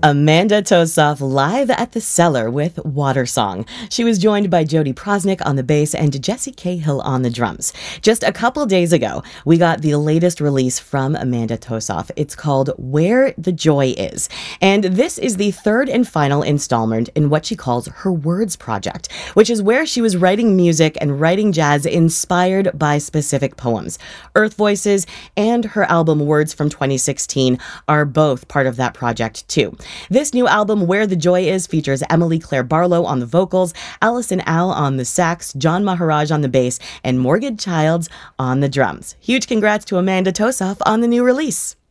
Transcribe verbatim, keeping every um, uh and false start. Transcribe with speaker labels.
Speaker 1: Amanda Tosoff live at the Cellar with Water Song. She was joined by Jody Prosnick on the bass and Jesse Cahill on the drums. Just a couple days ago, we got the latest release from Amanda Tosoff. It's called Where the Joy Is. And this is the third and final installment in what she calls her Words Project, which is where she was writing music and writing jazz inspired by specific poems. Earth Voices and her album Words from twenty sixteen are both part of that project too. This new album, Where the Joy Is, features Emily Claire Barlow on the vocals, Allison Al on the sax, John Maharaj on the bass, and Morgan Childs on the drums. Huge congrats to Amanda Tosoff on the new release.